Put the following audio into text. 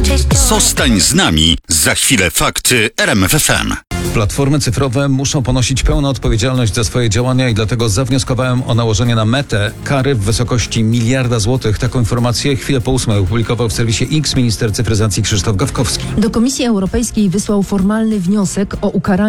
Zostań z nami. Za chwilę fakty RMF FM. Platformy cyfrowe muszą ponosić pełną odpowiedzialność za swoje działania i dlatego zawnioskowałem o nałożenie na Metę kary w wysokości 1 miliarda złotych. Taką informację chwilę po 8 opublikował w serwisie X minister cyfryzacji Krzysztof Gawkowski. Do Komisji Europejskiej wysłał formalny wniosek o ukaranie